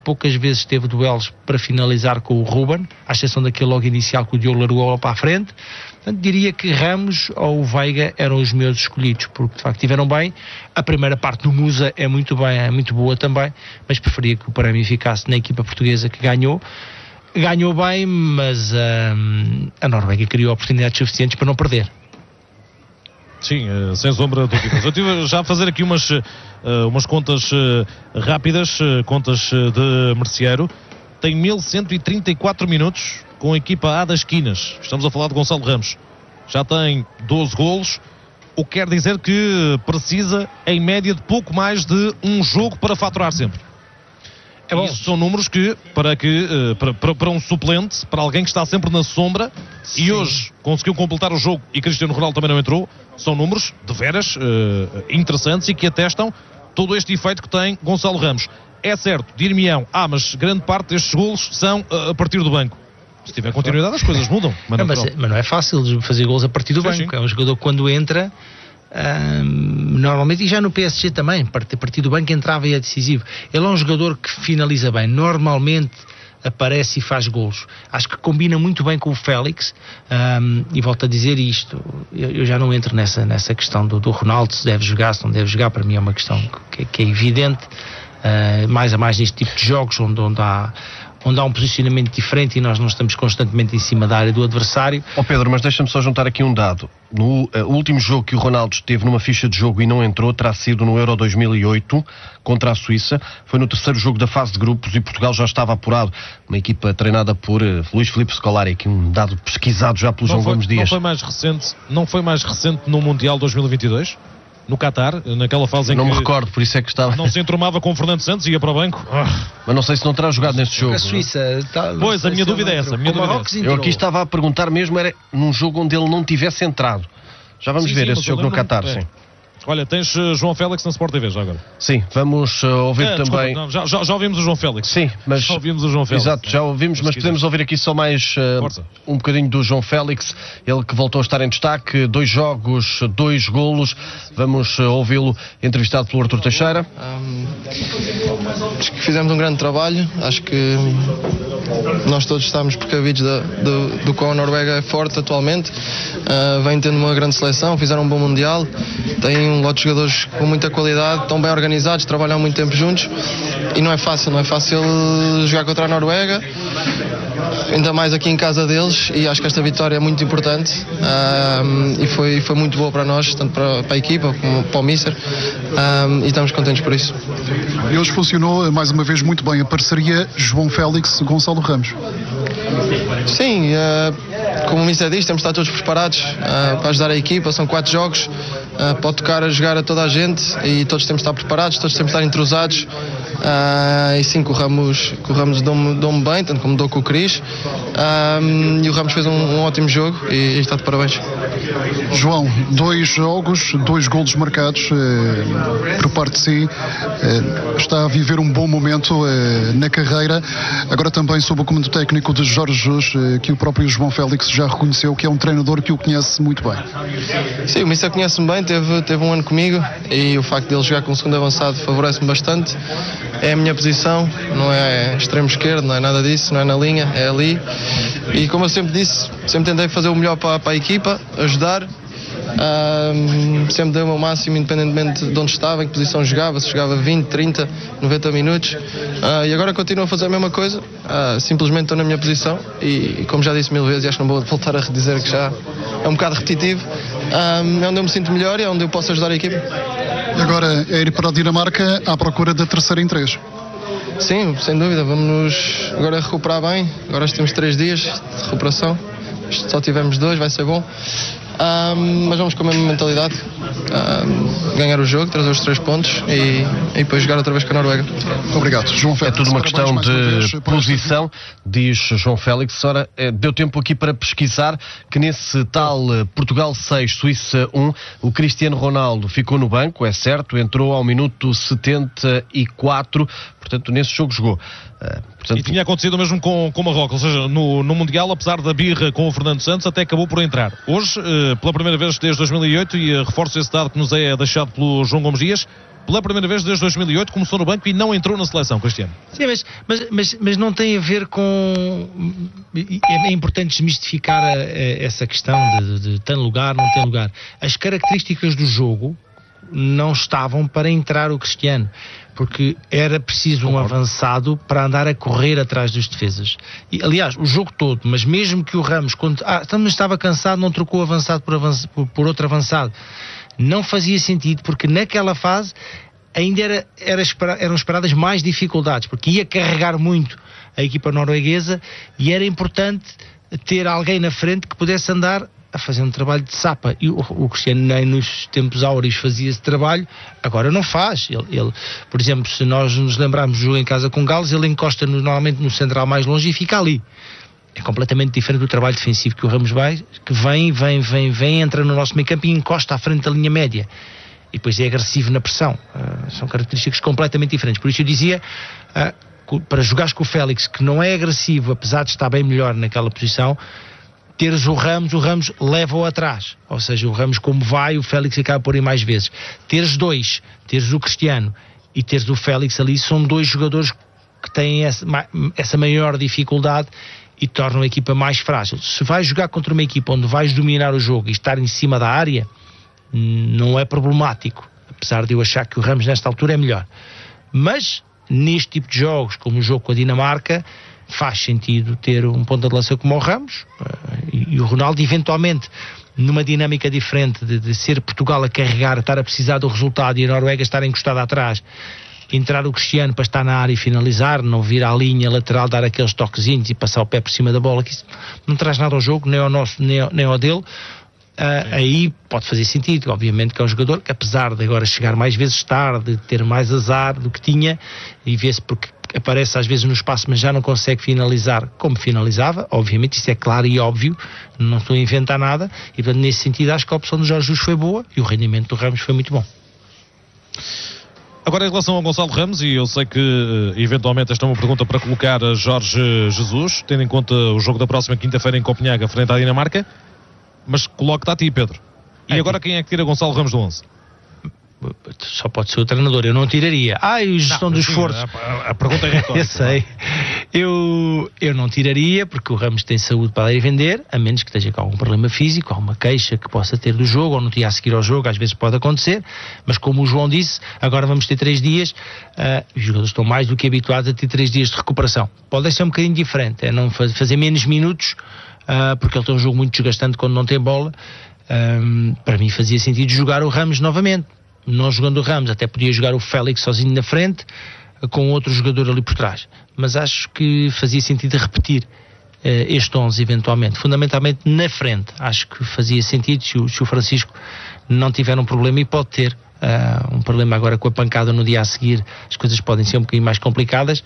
poucas vezes teve duelos para finalizar com o Ruben, à exceção daquele logo inicial que o Diogo largou para a frente. Portanto, diria que Ramos ou o Veiga eram os meus escolhidos, porque de facto estiveram bem. A primeira parte do Musa é muito boa também, mas preferia que o Parémio ficasse na equipa portuguesa que ganhou bem, mas a Noruega criou oportunidades suficientes para não perder. Sim, sem sombra de dúvidas. Eu estive já a fazer aqui umas contas rápidas, contas de Merceeiro. Tem 1134 minutos com a equipa A das Quinas. Estamos a falar de Gonçalo Ramos. Já tem 12 golos, o que quer dizer que precisa, em média, de pouco mais de um jogo para faturar sempre. Isso são números que, para um suplente, para alguém que está sempre na sombra, sim, e hoje conseguiu completar o jogo e Cristiano Ronaldo também não entrou, são números de veras interessantes e que atestam todo este efeito que tem Gonçalo Ramos. É certo, dir-me-ão, mas grande parte destes golos são a partir do banco. Se tiver continuidade as coisas mudam. Mas não é fácil fazer golos a partir do banco. Sim. É um jogador que quando entra... normalmente, e já no PSG também, a partir do banco entrava e é decisivo. Ele é um jogador que finaliza bem, normalmente aparece e faz golos. Acho que combina muito bem com o Félix, e volto a dizer isto, eu já não entro nessa questão do Ronaldo, se deve jogar, se não deve jogar. Para mim é uma questão que é evidente, mais a mais neste tipo de jogos onde há um posicionamento diferente e nós não estamos constantemente em cima da área do adversário. Pedro, mas deixa-me só juntar aqui um dado. No último jogo que o Ronaldo esteve numa ficha de jogo e não entrou, terá sido no Euro 2008 contra a Suíça. Foi no terceiro jogo da fase de grupos e Portugal já estava apurado. Uma equipa treinada por Luís Filipe Scolari, aqui um dado pesquisado já pelo João Gomes Dias. Não foi mais recente no Mundial 2022? No Qatar, naquela fase em não que... Não me recordo, por isso é que estava... Não se entromava com o Fernando Santos e ia para o banco. Mas não sei se não terá jogado neste jogo. A Suíça... Pois, a minha dúvida é essa. Eu aqui estava a perguntar mesmo, era num jogo onde ele não tivesse entrado. Já vamos ver esse jogo no Qatar, sim. Olha, tens João Félix na Sport TV já agora. Sim, vamos ouvir também... Desculpa, já ouvimos o João Félix. Sim, mas... Já ouvimos o João Félix. Exato, já ouvimos, mas podemos ouvir aqui só mais um bocadinho do João Félix. Ele que voltou a estar em destaque, 2 jogos, 2 golos. Vamos ouvi-lo entrevistado pelo Artur Teixeira. Acho que fizemos um grande trabalho. Acho que nós todos estamos precavidos do qual a Noruega é forte atualmente. Vem tendo uma grande seleção, fizeram um bom Mundial. Tem um lote de jogadores com muita qualidade, estão bem organizados, trabalham há muito tempo juntos e não é fácil jogar contra a Noruega, ainda mais aqui em casa deles, e acho que esta vitória é muito importante e foi muito boa para nós, tanto para a equipa como para o Mister, e estamos contentes por isso. E hoje funcionou mais uma vez muito bem a parceria João Félix-Gonçalo Ramos. Sim, como o Mister diz, temos de estar todos preparados para ajudar a equipa. São 4 jogos, pode tocar a jogar a toda a gente e todos temos de estar preparados, todos temos de estar entrosados, e sim, que o Ramos deu-me bem, tanto como dou com o Cris, e o Ramos fez um ótimo jogo e está de parabéns. João, 2 jogos, 2 golos marcados por parte de si, está a viver um bom momento na carreira, agora também sob o comando técnico de Jorge Jesus, que o próprio João Félix já reconheceu que é um treinador que o conhece muito bem. Sim, o Mister conhece-me bem, teve um ano comigo e o facto de ele jogar como segundo avançado favorece-me bastante. É a minha posição, não é extremo esquerdo, não é nada disso, não é na linha, é ali. E como eu sempre disse, sempre tentei fazer o melhor para a equipa, ajudar. Sempre dei o meu máximo, independentemente de onde estava, em que posição jogava, se jogava 20, 30, 90 minutos, e agora continuo a fazer a mesma coisa, simplesmente estou na minha posição e como já disse 1000 vezes, e acho que não vou voltar a dizer que já é um bocado repetitivo, é onde eu me sinto melhor e é onde eu posso ajudar a equipa. E agora é ir para a Dinamarca à procura da terceira em 3. Sim, sem dúvida, vamos agora recuperar bem, agora temos 3 dias de recuperação, só tivemos 2, vai ser bom. Mas vamos com a mesma mentalidade, ganhar o jogo, trazer os 3 pontos e depois jogar outra vez com a Noruega. Obrigado, João Félix. É tudo uma questão de posição, diz João Félix. Ora, deu tempo aqui para pesquisar que nesse tal Portugal 6, Suíça 1, o Cristiano Ronaldo ficou no banco, é certo, entrou ao minuto 74, portanto nesse jogo jogou. E tinha acontecido o mesmo com Marrocos, ou seja, no Mundial, apesar da birra com o Fernando Santos, até acabou por entrar. Hoje pela primeira vez desde 2008, e reforço esse dado que nos é deixado pelo João Gomes Dias, pela primeira vez desde 2008 começou no banco e não entrou na seleção, Cristiano. Sim, mas não tem a ver com... É importante desmistificar essa questão de tem lugar, não tem lugar. As características do jogo não estavam para entrar o Cristiano, porque era preciso um avançado para andar a correr atrás dos defesas. E, aliás, o jogo todo, mas mesmo que o Ramos, quando estava cansado, não trocou o avançado por outro avançado. Não fazia sentido, porque naquela fase ainda eram esperadas mais dificuldades, porque ia carregar muito a equipa norueguesa e era importante ter alguém na frente que pudesse andar a fazer um trabalho de sapa. E o Cristiano nem nos tempos áureos fazia esse trabalho, agora não faz. Ele, por exemplo, se nós nos lembrarmos do jogo em casa com Gales, ele encosta normalmente no central mais longe e fica ali. É completamente diferente do trabalho defensivo que o Ramos vai, que vem, entra no nosso meio campo e encosta à frente da linha média. E depois é agressivo na pressão. São características completamente diferentes. Por isso eu dizia, para jogares com o Félix, que não é agressivo, apesar de estar bem melhor naquela posição, teres o Ramos leva-o atrás. Ou seja, o Ramos como vai, o Félix acaba por ir mais vezes. Teres dois, teres o Cristiano e teres o Félix ali, são dois jogadores que têm essa maior dificuldade e tornam a equipa mais frágil. Se vais jogar contra uma equipa onde vais dominar o jogo e estar em cima da área, não é problemático, apesar de eu achar que o Ramos nesta altura é melhor. Mas neste tipo de jogos, como o jogo com a Dinamarca, faz sentido ter um ponta de lança como o Ramos e o Ronaldo, eventualmente numa dinâmica diferente de ser Portugal a carregar, estar a precisar do resultado e a Noruega estar encostada atrás, entrar o Cristiano para estar na área e finalizar, não vir à linha lateral, dar aqueles toquezinhos e passar o pé por cima da bola, que isso não traz nada ao jogo, nem ao nosso, nem ao dele. Aí pode fazer sentido. Obviamente que é um jogador que, apesar de agora chegar mais vezes tarde, ter mais azar do que tinha, e vê-se porque aparece às vezes no espaço, mas já não consegue finalizar como finalizava. Obviamente isso é claro e óbvio, não estou a inventar nada, e portanto nesse sentido acho que a opção do Jorge Jesus foi boa e o rendimento do Ramos foi muito bom. Agora, em relação ao Gonçalo Ramos, e eu sei que eventualmente esta é uma pergunta para colocar a Jorge Jesus, tendo em conta o jogo da próxima quinta-feira em Copenhaga frente à Dinamarca, mas coloco-te a ti, Pedro. E agora quem é que tira Gonçalo Ramos do 11? Só pode ser o treinador, eu não tiraria. E gestão do esforço. A pergunta é retórica. Eu sei. Eu não tiraria, porque o Ramos tem saúde para ir vender, a menos que esteja com algum problema físico, alguma queixa que possa ter do jogo, ou no dia a seguir ao jogo, às vezes pode acontecer, mas como o João disse, agora vamos ter 3 dias, os jogadores estão mais do que habituados a ter 3 dias de recuperação. Pode ser um bocadinho diferente, é não fazer menos minutos, porque ele tem um jogo muito desgastante quando não tem bola. Para mim fazia sentido jogar o Ramos novamente. Não jogando o Ramos, até podia jogar o Félix sozinho na frente, com outro jogador ali por trás. Mas acho que fazia sentido repetir este 11 eventualmente, fundamentalmente na frente. Acho que fazia sentido se o Francisco não tiver um problema, e pode ter um problema agora com a pancada no dia a seguir, as coisas podem ser um bocadinho mais complicadas,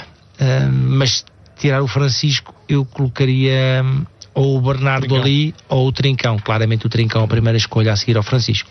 mas tirar o Francisco, eu colocaria ou o Bernardo ali ou o Trincão. Claramente o Trincão a primeira escolha a seguir ao Francisco.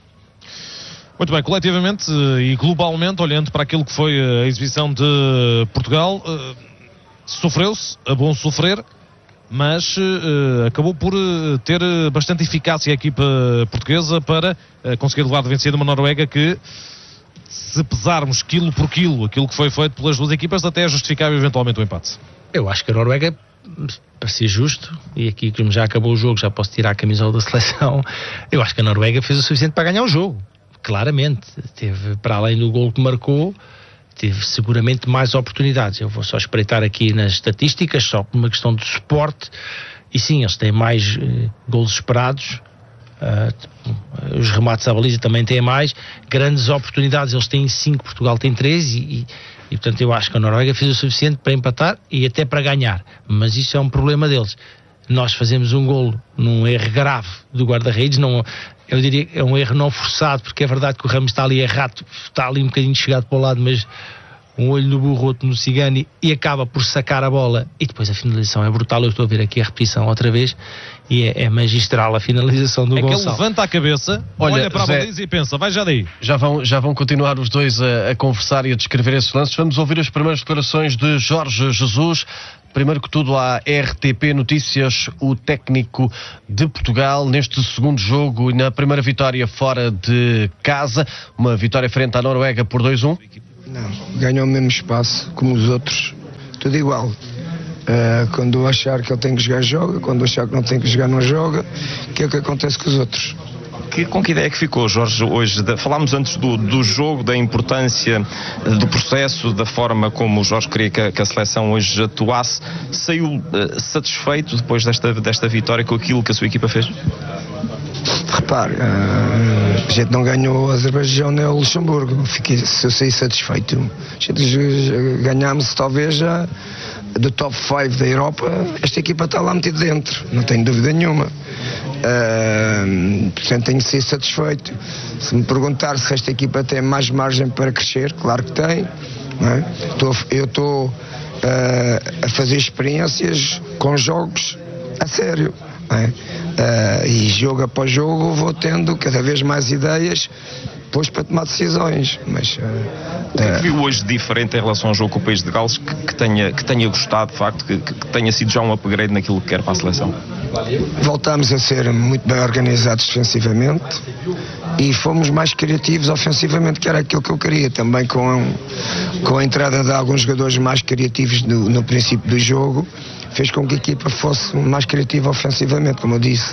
Muito bem, coletivamente e globalmente, olhando para aquilo que foi a exibição de Portugal, sofreu-se, a bom sofrer, mas acabou por ter bastante eficácia a equipa portuguesa para conseguir levar de vencida uma Noruega que, se pesarmos quilo por quilo aquilo que foi feito pelas duas equipas, até é justificável eventualmente o empate. Eu acho que a Noruega, para ser justo, e aqui como já acabou o jogo, já posso tirar a camisola da seleção, eu acho que a Noruega fez o suficiente para ganhar o jogo. Claramente, teve, para além do gol que marcou, teve seguramente mais oportunidades. Eu vou só espreitar aqui nas estatísticas, só por uma questão de suporte, e sim, eles têm mais golos esperados, os remates à baliza também têm mais, grandes oportunidades, eles têm 5, Portugal tem 3, e portanto eu acho que a Noruega fez o suficiente para empatar e até para ganhar, mas isso é um problema deles. Nós fazemos um golo num erro grave do guarda-redes, eu diria que é um erro não forçado, porque é verdade que o Ramos está ali errado, está ali um bocadinho chegado para o lado, mas um olho no burro, outro no cigano, e acaba por sacar a bola, e depois a finalização é brutal. Eu estou a ver aqui a repetição outra vez, e é magistral a finalização do Gonçalo. É que ele levanta a cabeça, olha para a baliza e pensa, vai já daí. Já vão continuar os dois a conversar e a descrever esses lances. Vamos ouvir as primeiras declarações de Jorge Jesus. Primeiro que tudo, à RTP Notícias, o técnico de Portugal neste segundo jogo e na primeira vitória fora de casa, uma vitória frente à Noruega por 2-1. Não, ganha o mesmo espaço como os outros, tudo igual. Quando achar que ele tem que jogar, joga. Quando achar que não tem que jogar, não joga. Que é o que acontece com os outros. Com que ideia é que ficou, Jorge, hoje? Falámos antes do jogo, da importância do processo, da forma como o Jorge queria que a seleção hoje atuasse. Saiu satisfeito depois desta vitória com aquilo que a sua equipa fez? Repare, a gente não ganhou o Azerbaijão nem o Luxemburgo. Se eu saí satisfeito, ganhámos talvez do top 5 da Europa. Esta equipa está lá metida dentro, não tenho dúvida nenhuma. Portanto, tenho de ser satisfeito. Se me perguntar se esta equipa tem mais margem para crescer, claro que tem, não é? Eu estou a fazer experiências com jogos a sério, não é? E jogo após jogo vou tendo cada vez mais ideias depois para tomar decisões. Mas o que é que viu hoje diferente em relação ao jogo com o País de Gales que tenha gostado, de facto, que tenha sido já um upgrade naquilo que quer para a seleção? Voltámos a ser muito bem organizados defensivamente e fomos mais criativos ofensivamente, que era aquilo que eu queria, também com a entrada de alguns jogadores mais criativos no princípio do jogo, fez com que a equipa fosse mais criativa ofensivamente, como eu disse.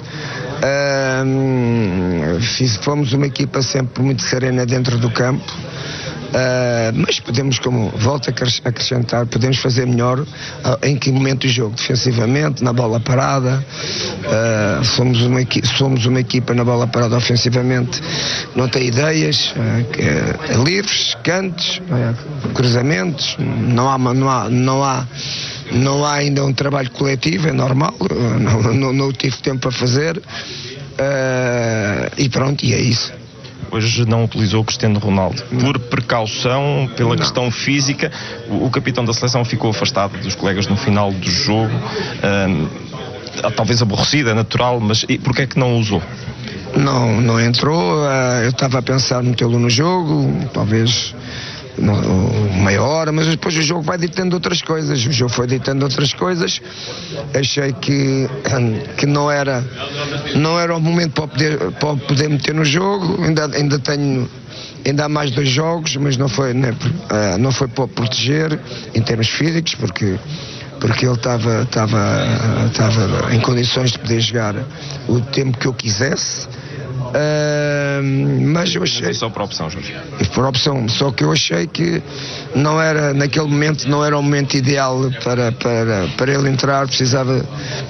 Fomos uma equipa sempre muito serena dentro do campo, mas podemos, como volto a acrescentar, podemos fazer melhor em que momento do jogo, defensivamente, na bola parada. Somos uma equipa na bola parada ofensivamente, não tem ideias, livres, cantos, cruzamentos, não há ainda um trabalho coletivo, é normal, não tive tempo para fazer, e pronto, e é isso. Hoje não utilizou o Cristiano Ronaldo, por precaução, pela questão física. O capitão da seleção ficou afastado dos colegas no final do jogo, talvez aborrecido, é natural, mas porquê é que não o usou? Não entrou, eu estava a pensar metê-lo no jogo, talvez meia hora, mas depois o jogo vai ditando outras coisas. O jogo foi ditando outras coisas. Achei que não era o momento para poder meter no jogo. Ainda há mais 2 jogos, mas não foi para proteger em termos físicos, porque ele estava em condições de poder jogar o tempo que eu quisesse. Mas eu achei só por opção, Jorge. Por opção, só que eu achei que não era, naquele momento, não era o momento ideal para ele entrar. Precisava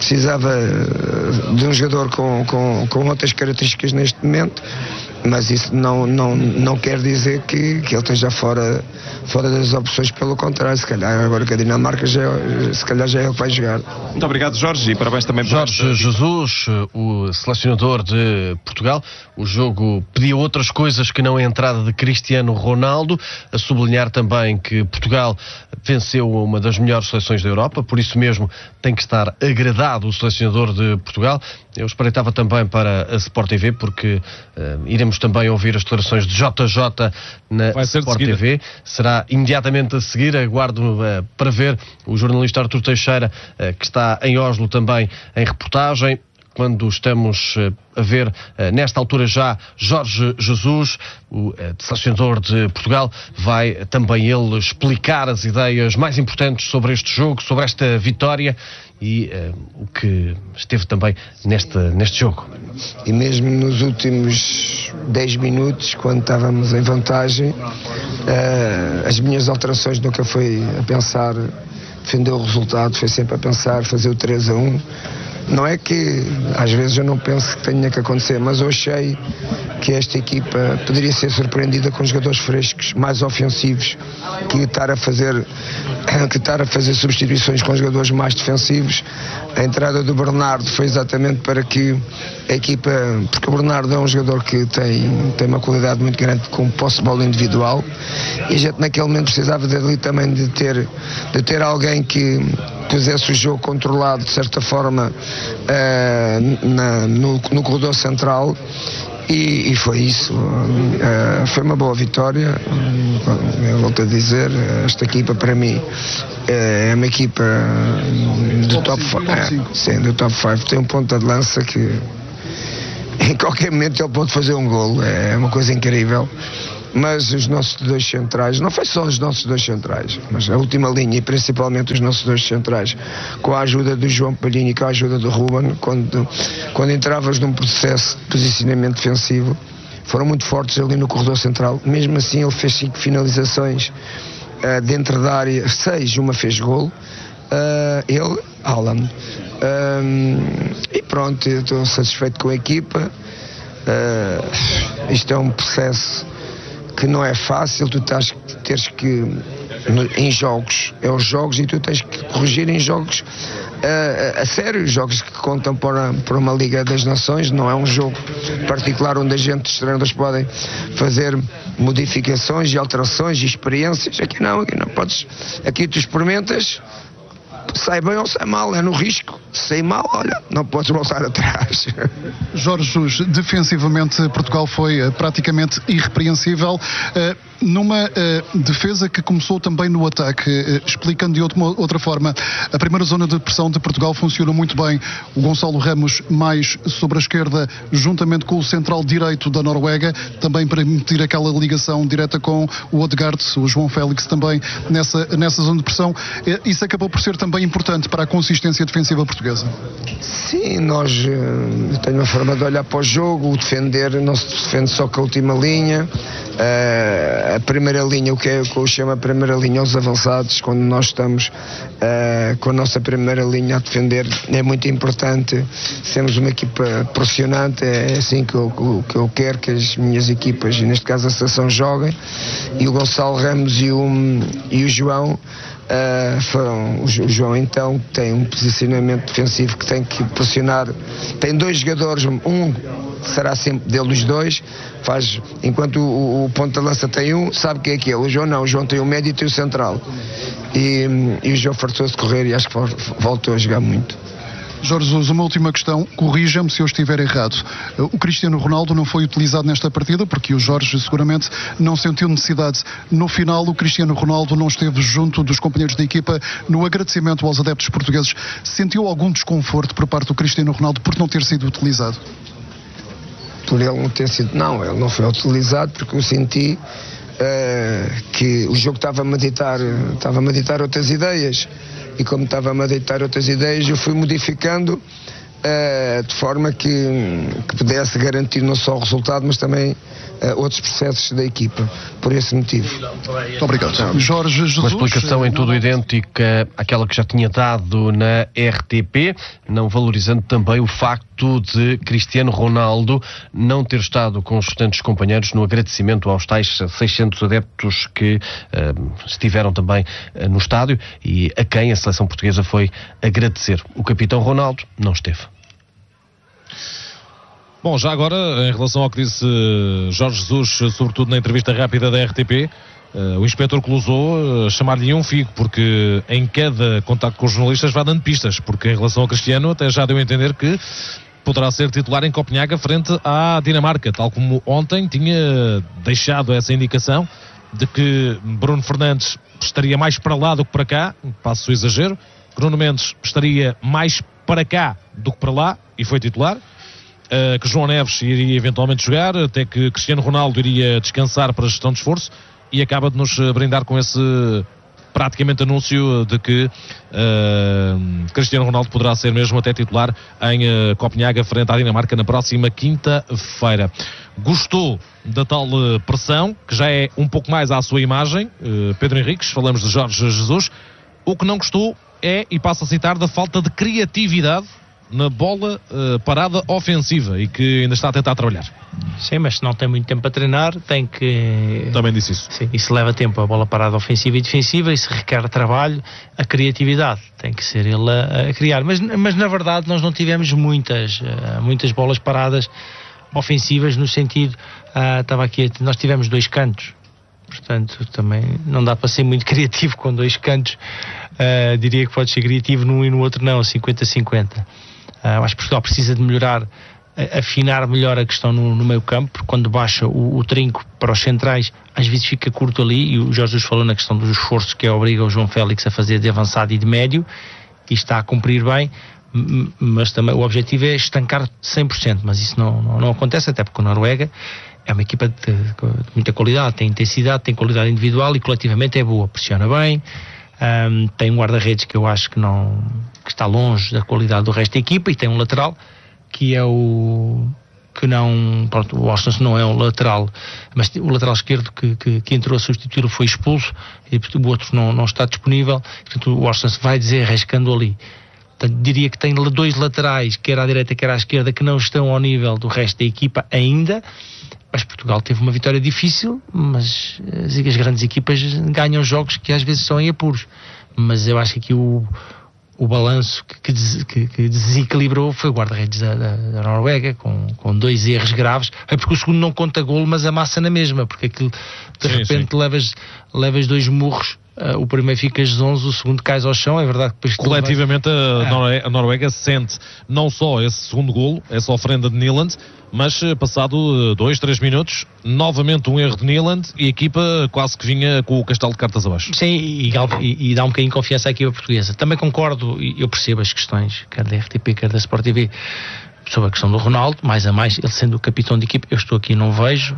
de um jogador com outras características neste momento, mas isso não quer dizer que ele esteja fora das opções. Pelo contrário, se calhar agora que a Dinamarca se calhar já é ele que vai jogar. Muito obrigado, Jorge, e parabéns também por Jorge Jesus, o selecionador de Portugal. O jogo pedia outras coisas que não a entrada de Cristiano Ronaldo, a sublinhar também que Portugal venceu uma das melhores seleções da Europa, por isso mesmo tem que estar agradado o selecionador de Portugal. Eu espreitava também para a Sport TV, porque iremos também ouvir as declarações de JJ na Sport TV. Será imediatamente a seguir. Aguardo para ver o jornalista Artur Teixeira, que está em Oslo também em reportagem. Quando estamos a ver, nesta altura já, Jorge Jesus, o selecionador de Portugal, vai também ele explicar as ideias mais importantes sobre este jogo, sobre esta vitória e o que esteve também neste jogo. E mesmo nos últimos 10 minutos, quando estávamos em vantagem, as minhas alterações nunca foi a pensar defender o resultado, foi sempre a pensar fazer o 3-1. Não é que às vezes eu não penso que tenha que acontecer, mas eu achei que esta equipa poderia ser surpreendida com jogadores frescos, mais ofensivos, que estar a fazer substituições com jogadores mais defensivos. A entrada do Bernardo foi exatamente para que a equipa, porque o Bernardo é um jogador que tem uma qualidade muito grande com posse de bola individual, e a gente naquele momento precisava dali também de ter alguém que pusesse o jogo controlado de certa forma no corredor central. E foi isso. Foi uma boa vitória. Eu volto a dizer, esta equipa para mim é uma equipa do top 5. Sim, do top 5. Tem um ponta de lança que em qualquer momento ele pode fazer um golo. É uma coisa incrível. Mas os nossos dois centrais, não foi só os nossos dois centrais, mas a última linha e principalmente os nossos dois centrais, com a ajuda do João Palhinha e com a ajuda do Ruben, quando entravas num processo de posicionamento defensivo, foram muito fortes ali no corredor central. Mesmo assim ele fez 5 finalizações dentro da área, 6, uma fez golo, ele, Alan, e pronto, eu estou satisfeito com a equipa. Isto é um processo que não é fácil, tu teres que em jogos, é os jogos, e tu tens que corrigir em jogos a sério, jogos que contam para uma Liga das Nações. Não é um jogo particular onde os treinadores podem fazer modificações e alterações e experiências. Aqui não podes, aqui tu experimentas, sai bem ou sai mal, é no risco. Se sai mal, olha, não podes voltar atrás. Jorge Jesus, defensivamente Portugal foi praticamente irrepreensível, numa defesa que começou também no ataque. Explicando de outra forma, a primeira zona de pressão de Portugal funciona muito bem. O Gonçalo Ramos mais sobre a esquerda, juntamente com o central direito da Noruega, também para permitir aquela ligação direta com o Odegaard, o João Félix também nessa zona de pressão. Isso acabou por ser também importante para a consistência defensiva portuguesa. Sim, eu tenho uma forma de olhar para o jogo. O defender não se defende só com a última linha. A primeira linha, o que eu chamo a primeira linha, os avançados, quando nós estamos com a nossa primeira linha a defender, é muito importante sermos uma equipa pressionante. É assim que eu quero que as minhas equipas, e neste caso a seleção, joguem. E o Gonçalo Ramos e o João, o João então tem um posicionamento defensivo que tem que pressionar. Tem 2 jogadores, um será sempre dele os 2, faz, enquanto o ponta de lança tem um, sabe quem é aquele. O João não, o João tem o médio e tem o central, e o João fartou-se de correr e acho que voltou a jogar muito. Jorge Jesus, uma última questão, corrija-me se eu estiver errado. O Cristiano Ronaldo não foi utilizado nesta partida porque o Jorge seguramente não sentiu necessidade. No final, o Cristiano Ronaldo não esteve junto dos companheiros da equipa no agradecimento aos adeptos portugueses. Sentiu algum desconforto por parte do Cristiano Ronaldo por não ter sido utilizado? Por ele não ter sido... Não, ele não foi utilizado porque eu senti que o jogo estava-me a ditar outras ideias. E como estava-me a deitar outras ideias, eu fui modificando de forma que pudesse garantir não só o resultado, mas também outros processos da equipa, por esse motivo. Muito obrigado. Jorge Jesus. Uma explicação em tudo idêntica àquela que já tinha dado na RTP, não valorizando também o facto de Cristiano Ronaldo não ter estado com os restantes companheiros no agradecimento aos tais 600 adeptos que estiveram também no estádio e a quem a seleção portuguesa foi agradecer. O capitão Ronaldo não esteve. Bom, já agora, em relação ao que disse Jorge Jesus, sobretudo na entrevista rápida da RTP, o inspetor Clouseau chamar-lhe um figo, porque em cada contacto com os jornalistas vai dando pistas, porque em relação ao Cristiano até já deu a entender que poderá ser titular em Copenhaga frente à Dinamarca, tal como ontem tinha deixado essa indicação de que Bruno Fernandes estaria mais para lá do que para cá, passo o exagero, Nuno Mendes estaria mais para cá do que para lá e foi titular. Que João Neves iria eventualmente jogar, até que Cristiano Ronaldo iria descansar para a gestão de esforço, e acaba de nos brindar com esse praticamente anúncio de que Cristiano Ronaldo poderá ser mesmo até titular em Copenhaga frente à Dinamarca na próxima quinta-feira. Gostou da tal pressão, que já é um pouco mais à sua imagem, Pedro Henriques, falamos de Jorge Jesus. O que não gostou é, e passo a citar, da falta de criatividade na bola parada ofensiva e que ainda está a tentar trabalhar. Sim, mas se não tem muito tempo para treinar, tem que... Também disse isso. Sim, isso leva tempo, a bola parada ofensiva e defensiva, isso requer trabalho, a criatividade, tem que ser ele a criar. Mas na verdade nós não tivemos muitas bolas paradas ofensivas, no sentido, nós tivemos 2 cantos, portanto também não dá para ser muito criativo com 2 cantos. Diria que pode ser criativo num e no outro não, 50-50. Acho que Portugal precisa de melhorar, afinar melhor a questão no meio campo, porque quando baixa o trinco para os centrais, às vezes fica curto ali, e o Jorge Jesus falou na questão dos esforços que obriga o João Félix a fazer de avançado e de médio, e está a cumprir bem, mas também o objetivo é estancar 100%, mas isso não acontece, até porque a Noruega é uma equipa de muita qualidade, tem intensidade, tem qualidade individual e coletivamente é boa, pressiona bem. Tem um guarda-redes que eu acho que está longe da qualidade do resto da equipa, e tem um lateral que é o Washington não é um lateral, mas o lateral esquerdo que entrou a substituí-lo foi expulso, e o outro não está disponível, portanto o Washington vai arriscando ali. Portanto, diria que tem 2 laterais, quer à direita quer à esquerda, que não estão ao nível do resto da equipa ainda. Mas Portugal teve uma vitória difícil, mas as grandes equipas ganham jogos que às vezes são em apuros. Mas eu acho que aqui o balanço que desequilibrou foi o guarda-redes da Noruega, com 2 erros graves. É porque o segundo não conta golo, mas amassa na mesma, porque aquilo de repente levas 2 murros. O primeiro ficas 11, o segundo cais ao chão. É verdade que depois coletivamente a Noruega sente não só esse segundo golo, essa ofrenda de Nyland, mas passado 2-3 minutos, novamente um erro de Nyland, e a equipa quase que vinha com o castelo de cartas abaixo. Sim, e dá um bocadinho de confiança à equipa portuguesa. Também concordo, e eu percebo as questões, quer da RTP, quer da Sport TV, sobre a questão do Ronaldo, mais a mais, ele sendo o capitão de equipa. Eu estou aqui e não vejo,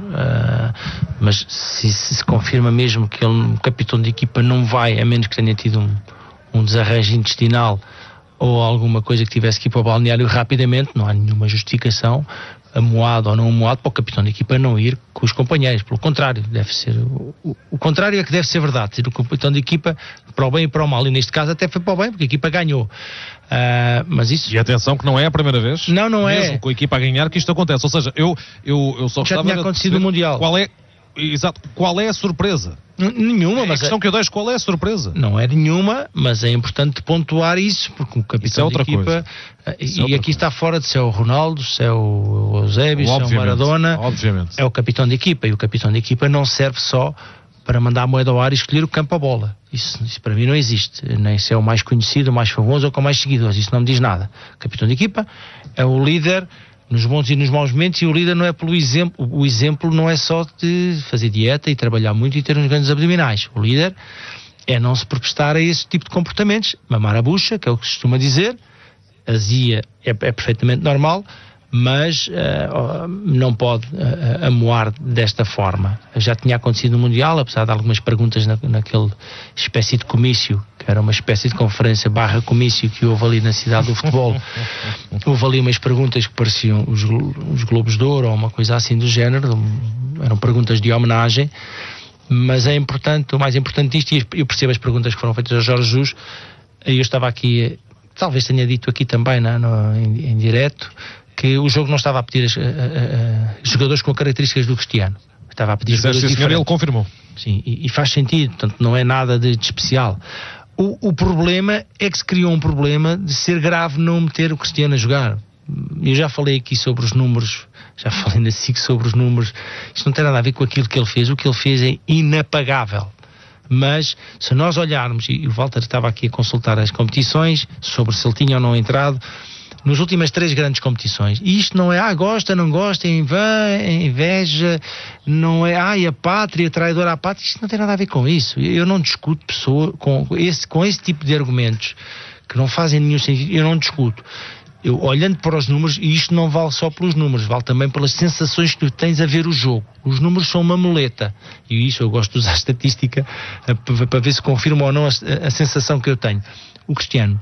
mas se confirma mesmo que ele, o capitão de equipa, não vai, a menos que tenha tido um desarranjo intestinal ou alguma coisa que tivesse que ir para o balneário rapidamente, não há nenhuma justificação, amoado ou não amoado, para o capitão de equipa não ir com os companheiros. Pelo contrário, deve ser o contrário é que deve ser verdade, ser o capitão de equipa para o bem e para o mal, e neste caso até foi para o bem, porque a equipa ganhou. Mas isso... E atenção que não é a primeira vez, não mesmo é, com a equipa a ganhar, que isto acontece. Ou seja, eu só já tinha acontecido no Mundial. Qual é a surpresa? Nenhuma, mas a questão que eu deixo, qual é a surpresa? Não é nenhuma, mas é importante pontuar isso, porque o capitão de equipa, e aqui está fora de se é o Ronaldo, se é o Eusébio, se é o Maradona, obviamente. É o capitão de equipa, e o capitão de equipa não serve só para mandar a moeda ao ar e escolher o campo à bola. Isso para mim não existe, nem se é o mais conhecido, o mais famoso ou com mais seguidores, isso não me diz nada. O capitão de equipa é o líder nos bons e nos maus momentos, e o líder não é pelo exemplo. O exemplo não é só de fazer dieta e trabalhar muito e ter uns grandes abdominais. O líder é não se prestar a esse tipo de comportamentos, mamar a bucha, que é o que se costuma dizer. Azia é perfeitamente normal, mas não pode amoar desta forma. Já tinha acontecido no Mundial, apesar de algumas perguntas naquele espécie de comício, que era uma espécie de conferência / comício que houve ali na cidade do futebol. Houve ali umas perguntas que pareciam os Globos de Ouro ou uma coisa assim do género, eram perguntas de homenagem, mas é importante, o mais importante disto, e eu percebo as perguntas que foram feitas ao Jorge Jesus. Eu estava aqui, talvez tenha dito aqui também em direto, que o jogo não estava a pedir jogadores com características do Cristiano, estava a pedir jogadores diferentes. Ele confirmou. Sim, e faz sentido, portanto não é nada de especial. O problema é que se criou um problema de ser grave não meter o Cristiano a jogar. Eu já falei aqui sobre os números, já falei na SIC sobre os números, isto não tem nada a ver com aquilo que ele fez, o que ele fez é inapagável. Mas se nós olharmos, e o Walter estava aqui a consultar as competições, sobre se ele tinha ou não entrado, nas últimas 3 grandes competições, e isto não é gosta, não gosta, inveja, não é a pátria, traidor à pátria, isto não tem nada a ver com isso. Eu não discuto pessoa com esse tipo de argumentos que não fazem nenhum sentido, eu não discuto. Eu, olhando para os números, e isto não vale só pelos números, vale também pelas sensações que tu tens a ver o jogo. Os números são uma muleta, e isso eu gosto de usar a estatística para ver se confirma ou não a sensação que eu tenho. O Cristiano,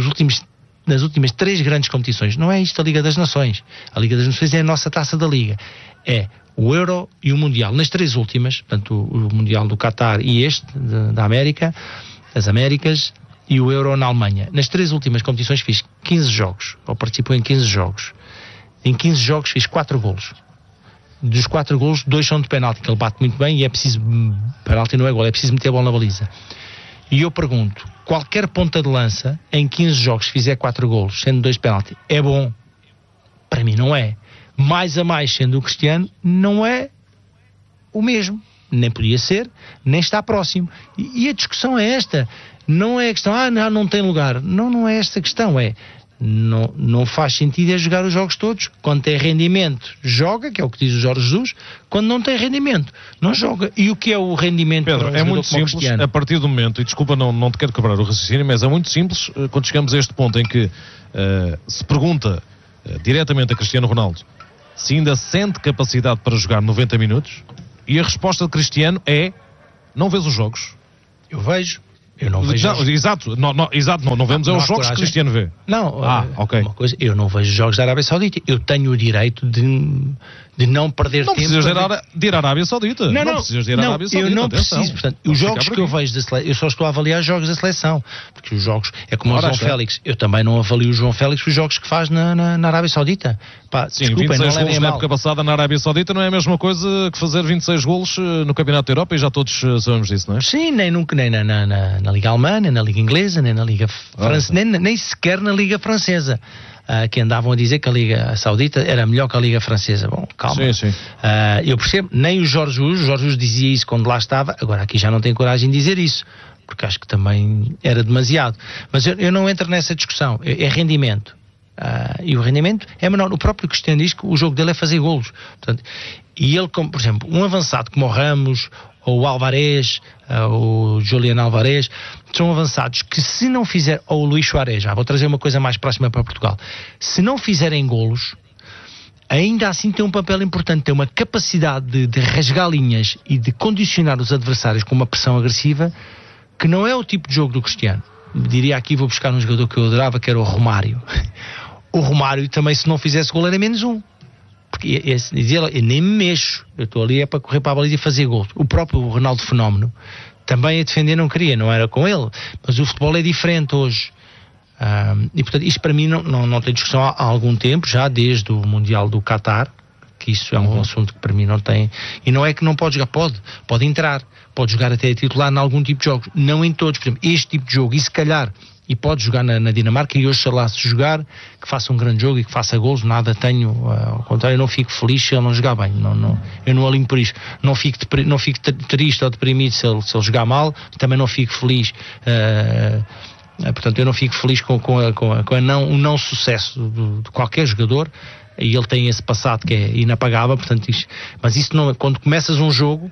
nas últimas 3 grandes competições, não é isto a Liga das Nações. A Liga das Nações é a nossa taça da Liga. É o Euro e o Mundial. Nas 3 últimas, portanto, o Mundial do Qatar e este, da América, das Américas, e o Euro na Alemanha. Nas 3 últimas competições fiz 15 jogos, ou participou em 15 jogos. Em 15 jogos fiz 4 golos. dos 4 golos, 2 são de penalti, que ele bate muito bem e é preciso, penalti não é gol, é preciso meter a bola na baliza. E eu pergunto, qualquer ponta de lança em 15 jogos fizer 4 golos, sendo 2 penalti, é bom? Para mim não é. Mais a mais sendo o Cristiano, não é o mesmo. Nem podia ser, nem está próximo. E a discussão é esta. Não é a questão, não tem lugar. Não é esta a questão, não faz sentido jogar os jogos todos. Quando tem rendimento, joga, que é o que diz o Jorge Jesus. Quando não tem rendimento, não joga. E o que é o rendimento? Pedro, é muito simples, a partir do momento, e desculpa, não te quero quebrar o raciocínio, mas é muito simples, quando chegamos a este ponto em que se pergunta diretamente a Cristiano Ronaldo se ainda sente capacidade para jogar 90 minutos, e a resposta de Cristiano é: não vês os jogos? Eu vejo. Eu não vejo. Exato, não vemos os jogos que Cristiano vê. Não, ok. Uma coisa, eu não vejo jogos da Arábia Saudita. Eu tenho o direito de não perder tempo. Precisas de ir à Arábia Saudita. Não precisas de ir à Arábia Saudita. Eu não preciso. Portanto, os jogos que eu vejo da seleção, eu só estou a avaliar jogos da seleção. Porque os jogos, é como o João Félix. Eu também não avalio o João Félix os jogos que faz na Arábia Saudita. Sim, desculpem, 26 golos na época passada na Arábia Saudita não é a mesma coisa que fazer 26 golos no Campeonato da Europa, e já todos sabemos disso, não é? Sim, nem na Liga Alemã, nem na Liga Inglesa, nem na Liga Francesa, nem sequer na Liga Francesa. Que andavam a dizer que a Liga Saudita era melhor que a Liga Francesa. Bom, calma. Sim. Eu percebo, nem o Jorge Jesus dizia isso quando lá estava, agora aqui já não tem coragem de dizer isso, porque acho que também era demasiado. Mas eu não entro nessa discussão, é rendimento. E o rendimento é menor. O próprio Cristiano diz que o jogo dele é fazer golos. Portanto, e ele, como, por exemplo, um avançado como o Ramos, ou o Alvarez, o Julián Alvarez, são avançados que, se não fizer, ou o Luís Suárez, já vou trazer uma coisa mais próxima para Portugal, se não fizerem golos, ainda assim tem um papel importante, tem uma capacidade de rasgar linhas e de condicionar os adversários com uma pressão agressiva, que não é o tipo de jogo do Cristiano. Diria aqui, vou buscar um jogador que eu adorava, que era o Romário. O Romário também, se não fizesse gol, era menos um. Porque eu nem me mexo, eu estou ali para correr para a baliza e fazer gol. O próprio Ronaldo Fenómeno também a defender não queria, não era com ele, mas o futebol é diferente hoje. E portanto isto para mim não tem discussão há algum tempo, já desde o Mundial do Qatar, que isso é um assunto que para mim não tem, e não é que não pode jogar, pode entrar, pode jogar até titular em algum tipo de jogos, não em todos. Por exemplo, este tipo de jogo, e se calhar, e pode jogar na Dinamarca, e hoje, sei lá, se jogar, que faça um grande jogo e que faça golos, nada tenho, ao contrário, eu não fico feliz se ele não jogar bem, eu não alinho por isso, não fico triste ou deprimido se ele jogar mal, também não fico feliz, portanto eu não fico feliz com o não sucesso de qualquer jogador, e ele tem esse passado que é inapagável, portanto mas isso não, quando começas um jogo,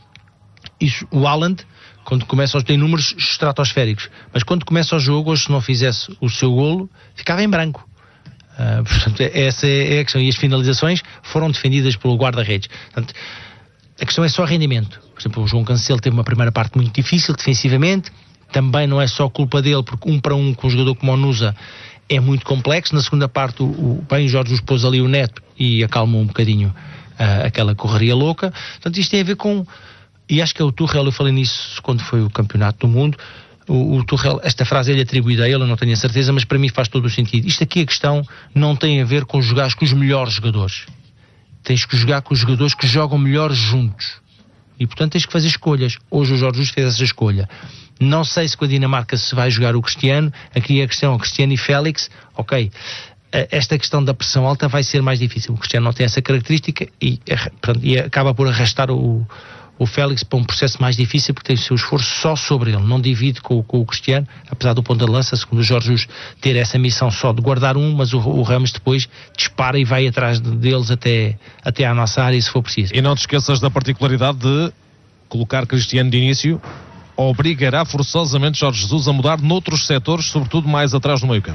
o Haaland, quando começa, tem números estratosféricos, mas quando começa o jogo, hoje, se não fizesse o seu golo, ficava em branco. Portanto, essa é a questão. E as finalizações foram defendidas pelo guarda-redes. Portanto, a questão é só rendimento. Por exemplo, o João Cancelo teve uma primeira parte muito difícil defensivamente, também não é só culpa dele, porque 1 para 1 com um jogador como o Nusa é muito complexo. Na segunda parte, o Jorge pôs ali o Neto e acalmou um bocadinho aquela correria louca. Portanto, isto tem a ver com... E acho que é o Tuchel, eu falei nisso quando foi o Campeonato do Mundo, o Tuchel, esta frase é-lhe atribuída a ele, eu não tenho a certeza, mas para mim faz todo o sentido. Isto aqui, a questão não tem a ver com jogar com os melhores jogadores. Tens que jogar com os jogadores que jogam melhor juntos. E portanto tens que fazer escolhas. Hoje o Jorge Jesus fez essa escolha. Não sei se com a Dinamarca se vai jogar o Cristiano. Aqui a questão, o Cristiano e Félix, ok. Esta questão da pressão alta vai ser mais difícil. O Cristiano não tem essa característica e acaba por arrastar o Félix para um processo mais difícil, porque tem o seu esforço só sobre ele, não divide com o Cristiano, apesar do ponta de lança, segundo o Jorge Jesus, ter essa missão só de guardar mas o Ramos depois dispara e vai atrás deles até à nossa área, se for preciso. E não te esqueças da particularidade de colocar Cristiano de início, obrigará forçosamente Jorge Jesus a mudar noutros setores, sobretudo mais atrás do meio campo.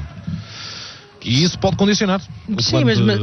E isso pode condicionar. Sim,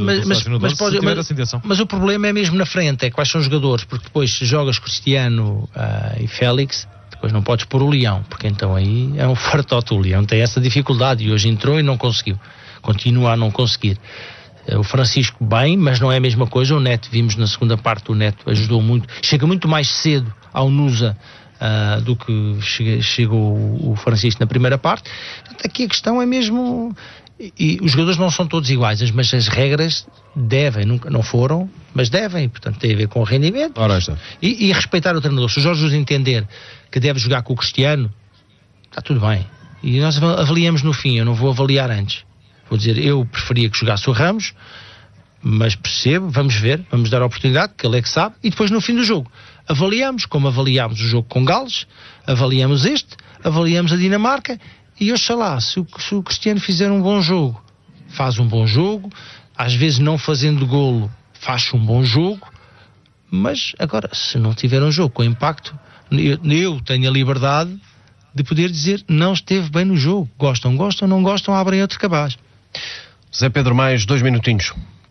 mas o problema é mesmo na frente, é quais são os jogadores, porque depois se jogas Cristiano e Félix, depois não podes pôr o Leão, porque então aí é um fartote. O Leão tem essa dificuldade e hoje entrou e não conseguiu, continua a não conseguir. O Francisco bem, mas não é a mesma coisa. O Neto, vimos na segunda parte, o Neto ajudou muito, chega muito mais cedo ao Nusa do que chegou o Francisco na primeira parte. Portanto, aqui a questão é mesmo E os jogadores não são todos iguais, mas as regras devem, nunca não foram, mas devem, portanto tem a ver com o rendimento. Ora, está. E respeitar o treinador. Se o Jorge Jesus entender que deve jogar com o Cristiano, está tudo bem. E nós avaliamos no fim, eu não vou avaliar antes. Vou dizer, eu preferia que jogasse o Ramos, mas percebo, vamos ver, vamos dar a oportunidade, que ele é que sabe, e depois no fim do jogo avaliamos, como avaliámos o jogo com Gales, avaliamos avaliamos a Dinamarca. E oxalá, se o Cristiano fizer um bom jogo, faz um bom jogo, às vezes não fazendo golo, faz um bom jogo, mas agora, se não tiver um jogo com impacto, eu tenho a liberdade de poder dizer, não esteve bem no jogo. Gostam, não gostam, abrem outro cabaz. Zé Pedro, mais 2 minutinhos.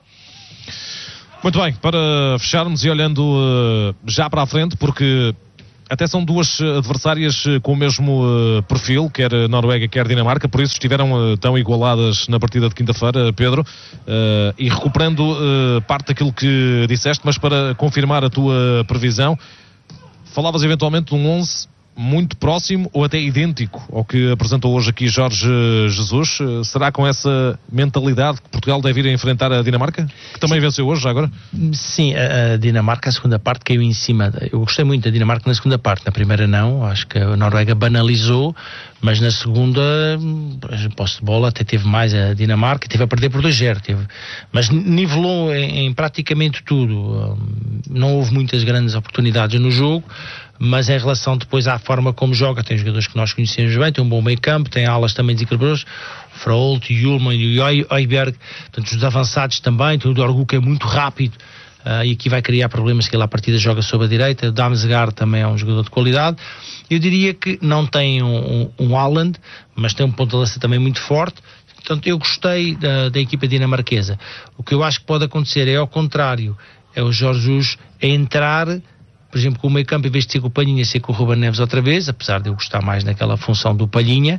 Muito bem, para fecharmos e olhando já para a frente, porque até são duas adversárias com o mesmo perfil, quer Noruega, quer Dinamarca, por isso estiveram tão igualadas na partida de quinta-feira, Pedro, e recuperando parte daquilo que disseste, mas para confirmar a tua previsão, falavas eventualmente de um 11 muito próximo ou até idêntico ao que apresentou hoje aqui Jorge Jesus. Será com essa mentalidade que Portugal deve ir a enfrentar a Dinamarca? Que também venceu hoje, já agora? Sim, a Dinamarca, a segunda parte caiu em cima. Eu gostei muito da Dinamarca na segunda parte. Na primeira não, acho que a Noruega banalizou, mas na segunda, posse de bola até teve mais a Dinamarca, teve a perder por 2-0, mas nivelou em praticamente tudo. Não houve muitas grandes oportunidades no jogo, mas em relação depois à forma como joga, tem jogadores que nós conhecemos bem, tem um bom meio campo, tem alas também desequilibradas, Frault, Hjulman e Højbjerg, portanto os avançados também, tem o Dorgu que é muito rápido, e aqui vai criar problemas, que ele à partida joga sobre a direita. Damsgaard também é um jogador de qualidade. Eu diria que não tem um Haaland, mas tem um ponto de lança também muito forte. Portanto, eu gostei da equipa dinamarquesa. O que eu acho que pode acontecer é ao contrário, é o Jorge Jesus a entrar, por exemplo, com o meio campo, em vez de ser com o Palhinha, ser com o Ruben Neves outra vez, apesar de eu gostar mais naquela função do Palhinha,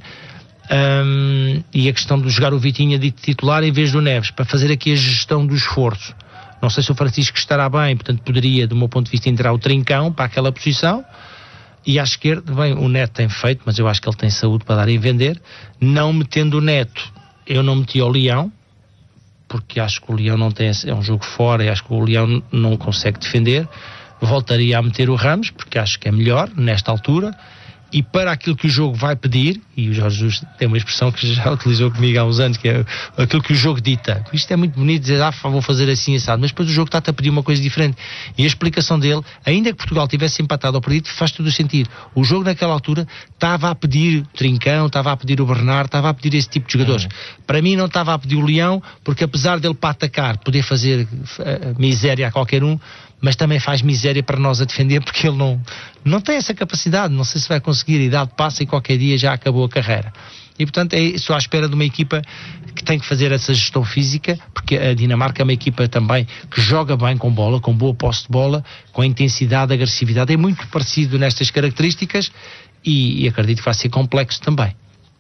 e a questão de jogar o Vitinha de titular em vez do Neves, para fazer aqui a gestão do esforço. Não sei se o Francisco estará bem, portanto poderia, do meu ponto de vista, entrar o Trincão para aquela posição, e à esquerda, bem, o Neto tem feito, mas eu acho que ele tem saúde para dar e vender. Não metendo o Neto, eu não meti o Leão, porque acho que o Leão não tem, é um jogo fora, e acho que o Leão não consegue defender. Voltaria a meter o Ramos, porque acho que é melhor nesta altura, e para aquilo que o jogo vai pedir, e o Jorge Jesus tem uma expressão que já utilizou comigo há uns anos, que é aquilo que o jogo dita. Isto é muito bonito dizer, vou fazer assim assado, mas depois o jogo está-te a pedir uma coisa diferente, e a explicação dele, ainda que Portugal tivesse empatado ou perdido, faz todo o sentido. O jogo naquela altura estava a pedir o Trincão, estava a pedir o Bernardo, estava a pedir esse tipo de jogadores. Para mim não estava a pedir o Leão, porque apesar dele para atacar poder fazer miséria a qualquer um, mas também faz miséria para nós a defender, porque ele não tem essa capacidade. Não sei se vai conseguir, a idade passa e qualquer dia já acabou a carreira. E portanto estou à espera de uma equipa que tem que fazer essa gestão física, porque a Dinamarca é uma equipa também que joga bem com bola, com boa posse de bola, com intensidade, agressividade, é muito parecido nestas características, e acredito que vai ser complexo também.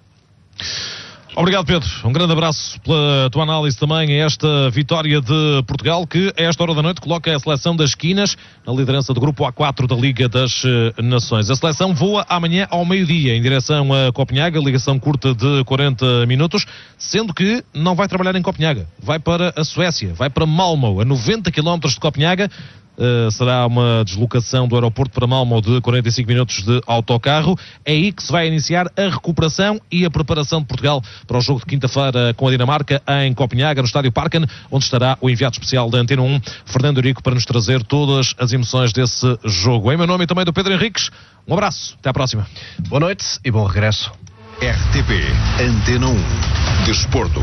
Obrigado, Pedro. Um grande abraço pela tua análise também a esta vitória de Portugal, que a esta hora da noite coloca a seleção das esquinas na liderança do grupo A4 da Liga das Nações. A seleção voa amanhã ao meio-dia em direção a Copenhaga, ligação curta de 40 minutos, sendo que não vai trabalhar em Copenhaga. Vai para a Suécia, vai para Malmö, a 90 km de Copenhaga. Será uma deslocação do aeroporto para Malmö de 45 minutos de autocarro. É aí que se vai iniciar a recuperação e a preparação de Portugal para o jogo de quinta-feira com a Dinamarca em Copenhaga, no estádio Parken, onde estará o enviado especial da Antena 1, Fernando Eurico, para nos trazer todas as emoções desse jogo. Em meu nome e também do Pedro Henriques, um abraço, até à próxima. Boa noite e bom regresso. RTP Antena 1 Desporto.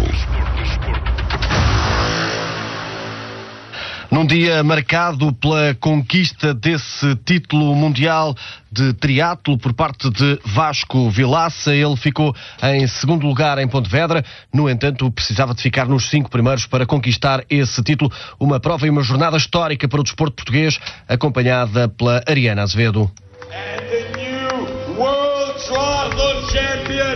Num dia marcado pela conquista desse título mundial de triatlo por parte de Vasco Vilaça, ele ficou em segundo lugar em Pontevedra. No entanto, precisava de ficar nos 5 primeiros para conquistar esse título. Uma prova e uma jornada histórica para o desporto português, acompanhada pela Ariana Azevedo. And the new World Triathlon Champion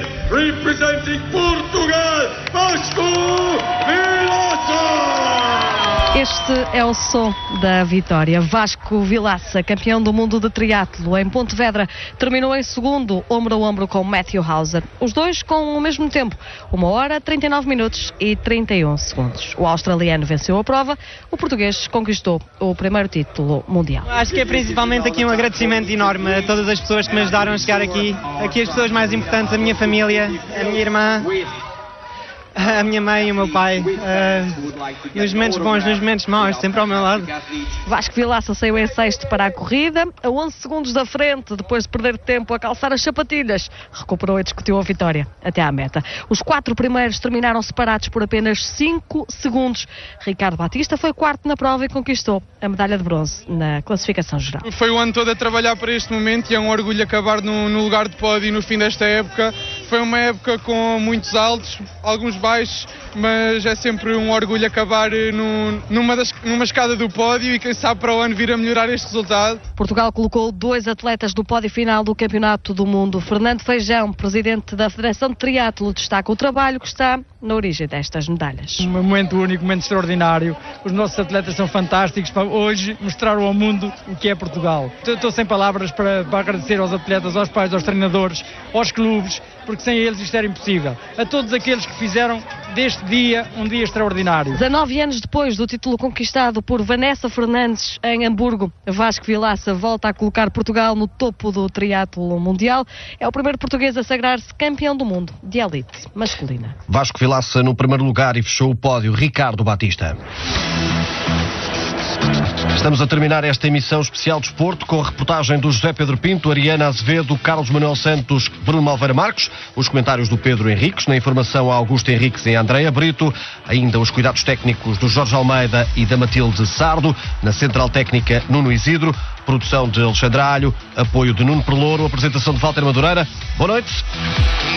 representing Portugal, Vasco Vilaça! Este é o som da vitória. Vasco Vilaça, campeão do mundo de triatlo em Pontevedra, terminou em segundo, ombro a ombro com Matthew Hauser. Os dois com o mesmo tempo, 1 hora, 39 minutos e 31 segundos. O australiano venceu a prova, o português conquistou o primeiro título mundial. Acho que é principalmente aqui um agradecimento enorme a todas as pessoas que me ajudaram a chegar aqui. Aqui as pessoas mais importantes, a minha família, a minha irmã, a minha mãe e o meu pai, nos momentos bons, nos momentos maus, sempre ao meu lado. Vasco Vilaça saiu em sexto para a corrida, a 11 segundos da frente, depois de perder tempo a calçar as sapatilhas. Recuperou e discutiu a vitória até à meta. Os 4 primeiros terminaram separados por apenas 5 segundos. Ricardo Batista foi quarto na prova e conquistou a medalha de bronze na classificação geral. Foi o ano todo a trabalhar para este momento e é um orgulho acabar no lugar de pódio no fim desta época. Foi uma época com muitos altos, alguns baixos, mas é sempre um orgulho acabar numa escada do pódio e quem sabe para o ano vir a melhorar este resultado. Portugal colocou 2 atletas do pódio final do Campeonato do Mundo. Fernando Feijão, presidente da Federação de Triatlo, destaca o trabalho que está na origem destas medalhas. Um momento único, um momento extraordinário. Os nossos atletas são fantásticos para hoje mostraram ao mundo o que é Portugal. Estou sem palavras para agradecer aos atletas, aos pais, aos treinadores, aos clubes, porque sem eles isto era impossível. A todos aqueles que fizeram deste dia um dia extraordinário. 19 anos depois do título conquistado por Vanessa Fernandes em Hamburgo, Vasco Vilaça volta a colocar Portugal no topo do triatlo mundial. É o primeiro português a sagrar-se campeão do mundo de elite masculina. Vasco Vilaça no primeiro lugar e fechou o pódio Ricardo Batista. Estamos a terminar esta emissão especial de Desporto com a reportagem do José Pedro Pinto, Ariana Azevedo, Carlos Manuel Santos, Bruno Alveira Marcos, os comentários do Pedro Henriques, na informação a Augusto Henriques e a Andreia Brito, ainda os cuidados técnicos do Jorge Almeida e da Matilde Sardo, na central técnica Nuno Isidro, produção de Alexandre Alho, apoio de Nuno Perlouro, apresentação de Walter Madureira. Boa noite.